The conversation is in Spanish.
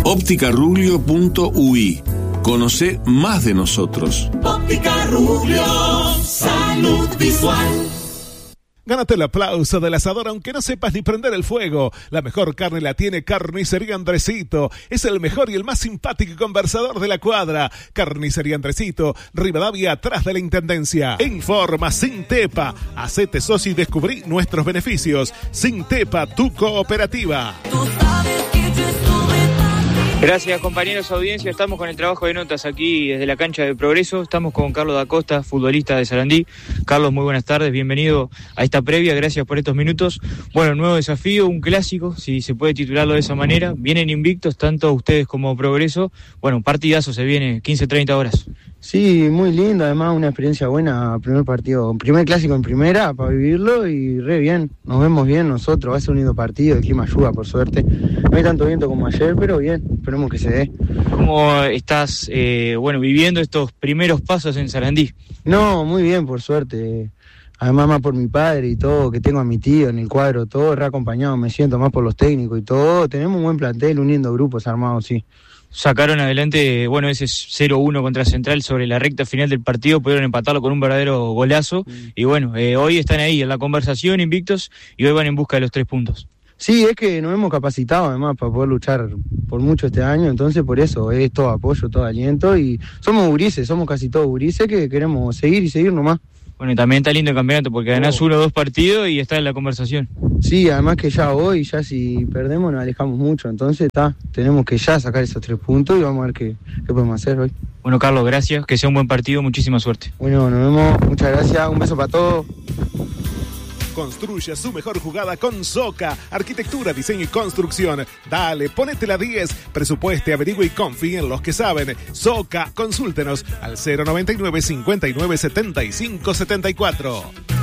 Opticarubio.ui. Conoce más de nosotros. Óptica Rubio, salud visual. Gánate el aplauso del asador aunque no sepas ni prender el fuego. La mejor carne la tiene Carnicería Andresito. Es el mejor y el más simpático y conversador de la cuadra. Carnicería Andresito, Rivadavia, atrás de la Intendencia. Informa Sintepa. Hacete socio y descubrí nuestros beneficios. Sintepa, tu cooperativa. Gracias, compañeros, audiencia. Estamos con el trabajo de notas aquí desde la cancha de Progreso. Estamos con Carlos da Costa, futbolista de Sarandí. Carlos, muy buenas tardes, bienvenido a esta previa, gracias por estos minutos. Bueno, nuevo desafío, un clásico, si se puede titularlo de esa manera. Vienen invictos, tanto ustedes como Progreso. Bueno, un partidazo se viene, 15-30 horas. Sí, muy lindo, además una experiencia buena, primer partido, primer clásico en primera para vivirlo y re bien, nos vemos bien nosotros, va a ser un lindo partido, el clima ayuda por suerte, no hay tanto viento como ayer, pero bien, esperemos que se dé. ¿Cómo estás viviendo estos primeros pasos en Sarandí? No, muy bien por suerte, además más por mi padre y todo, que tengo a mi tío en el cuadro, todo re acompañado, me siento más por los técnicos y todo, tenemos un buen plantel, un lindo grupo armado, sí. Sacaron adelante, ese 0-1 contra Central sobre la recta final del partido, pudieron empatarlo con un verdadero golazo, y hoy están ahí en la conversación, invictos, y hoy van en busca de los 3 puntos. Sí, es que nos hemos capacitado además para poder luchar por mucho este año, entonces por eso es todo apoyo, todo aliento, y somos gurises, somos casi todos gurises que queremos seguir y seguir nomás. Bueno, y también está lindo el campeonato porque ganás 1 o 2 partidos y está en la conversación. Sí, además que ya hoy, ya si perdemos nos alejamos mucho, entonces tenemos que ya sacar esos 3 puntos y vamos a ver qué podemos hacer hoy. Bueno, Carlos, gracias, que sea un buen partido, muchísima suerte. Bueno, nos vemos, muchas gracias, un beso para todos. Construye su mejor jugada con Soca. Arquitectura, diseño y construcción. Dale, ponete la 10. Presupueste, averigüe y confíe en los que saben. Soca, consúltenos al 099 59 75 74.